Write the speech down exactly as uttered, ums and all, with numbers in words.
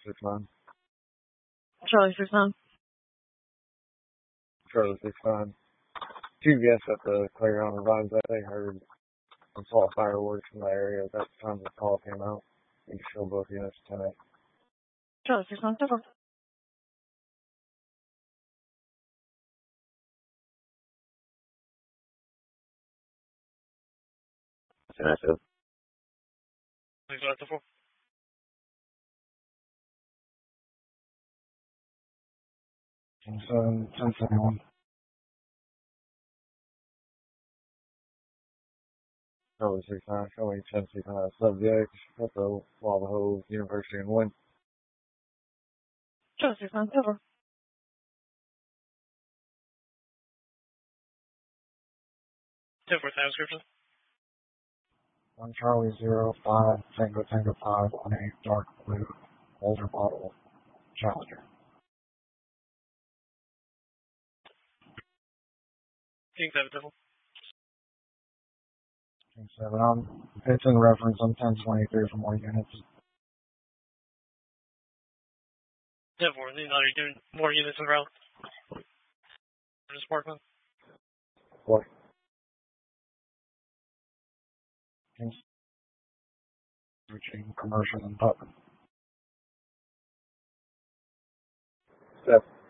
six nine. Charlie six nine. Charlie six nine. Two guests at the Playground Revives that they heard and saw fireworks in the area at that time the call came out. You can show both units tonight. Charlie six nine. Over. That's it. Thanks, Doctor Four. Seven ten seventy one. Charlie six nine. Showing ten six nine subjects at the Navajo University in Wynn. Charlie six nine. Over. ten four transcription. One Charlie zero five Tango Tango five one eight dark blue older model Challenger. King seven double. King seven. Um, it's in reference. I'm ten twenty three for more units. ten four. You know you're doing more units in route. Just working. What? King seven. Commercial and Putnam. Step.